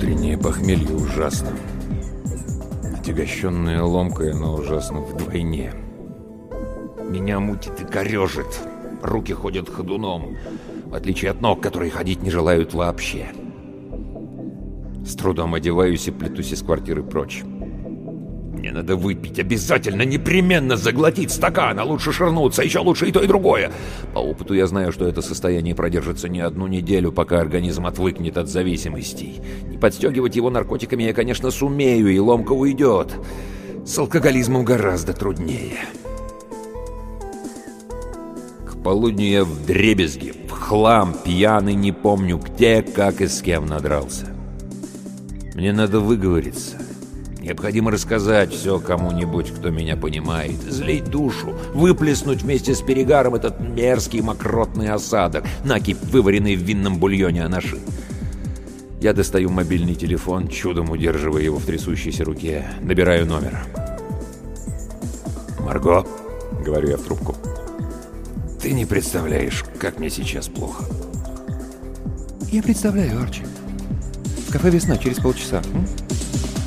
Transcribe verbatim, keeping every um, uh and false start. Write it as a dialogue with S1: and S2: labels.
S1: Утреннее похмелье ужасно. Отягощенное ломкой, но ужасно вдвойне. Меня мутит и корежит. Руки ходят ходуном, в отличие от ног, которые ходить не желают вообще. С трудом одеваюсь и плетусь из квартиры прочь. Мне надо выпить, обязательно, непременно заглотить стакан, а лучше ширнуться, еще лучше и то, и другое. По опыту я знаю, что это состояние продержится не одну неделю, пока организм отвыкнет от зависимостей. Не подстегивать его наркотиками я, конечно, сумею, и ломка уйдет. С алкоголизмом гораздо труднее. К полудню я вдребезги, в хлам, пьяный, не помню где, как и с кем надрался. Мне надо выговориться. Необходимо рассказать все кому-нибудь, кто меня понимает, излить душу, выплеснуть вместе с перегаром этот мерзкий мокротный осадок, накипь, вываренный в винном бульоне анаши. Я достаю мобильный телефон, чудом удерживая его в трясущейся руке, набираю номер. «Марго», — говорю я в трубку, — «ты не представляешь, как мне сейчас плохо».
S2: «Я представляю, Арчи. В кафе «Весна» через полчаса. М?